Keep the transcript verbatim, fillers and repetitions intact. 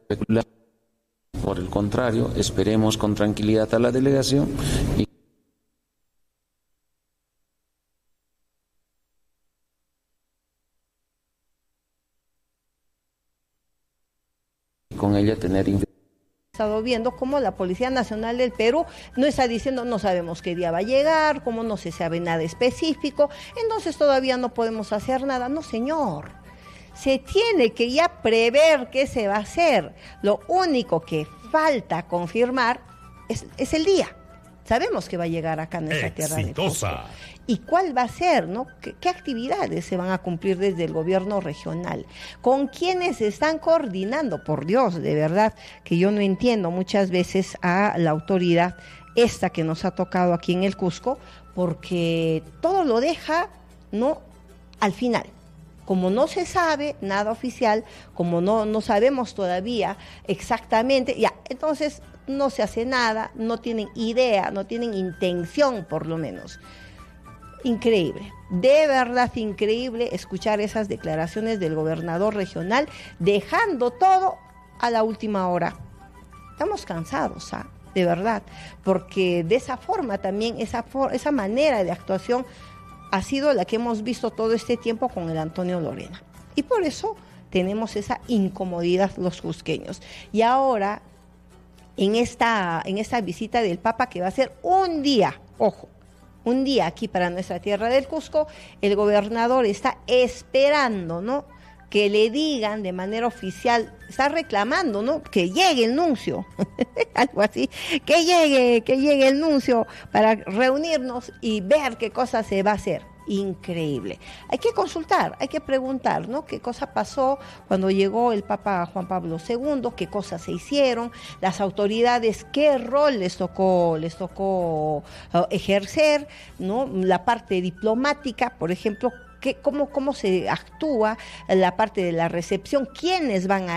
Por el contrario, esperemos con tranquilidad a la delegación y con ella tener estado viendo cómo la Policía Nacional del Perú no está diciendo no sabemos qué día va a llegar, cómo no se sabe nada específico, entonces todavía no podemos hacer nada. No, señor, se tiene que ya prever qué se va a hacer. Lo único que falta confirmar es, es el día. Sabemos que va a llegar acá a nuestra tierra de Cusco. ¿Y cuál va a ser, no? ¿Qué, qué actividades se van a cumplir desde el gobierno regional? ¿Con quiénes se están coordinando? Por Dios, de verdad, que yo no entiendo muchas veces a la autoridad esta que nos ha tocado aquí en el Cusco, porque todo lo deja, ¿no?, al final. Como no se sabe nada oficial, como no, no sabemos todavía exactamente, ya, entonces no se hace nada, no tienen idea, no tienen intención por lo menos. Increíble, de verdad increíble escuchar esas declaraciones del gobernador regional, dejando todo a la última hora. Estamos cansados, ¿ah? De verdad, porque de esa forma también, esa, for- esa manera de actuación ha sido la que hemos visto todo este tiempo con el Antonio Lorena. Y por eso tenemos esa incomodidad los cusqueños. Y ahora, en esta, en esta visita del Papa, que va a ser un día, ojo, un día aquí para nuestra tierra del Cusco, el gobernador está esperando, ¿no?, que le digan de manera oficial, está reclamando, ¿no?, que llegue el nuncio, algo así, que llegue, que llegue el nuncio para reunirnos y ver qué cosa se va a hacer. Increíble. Hay que consultar, hay que preguntar, ¿no?, qué cosa pasó cuando llegó el Papa Juan Pablo segundo, qué cosas se hicieron, las autoridades, qué rol les tocó, les tocó uh, ejercer, ¿no?, la parte diplomática, por ejemplo, qué, cómo, cómo se actúa, la parte de la recepción, quiénes van a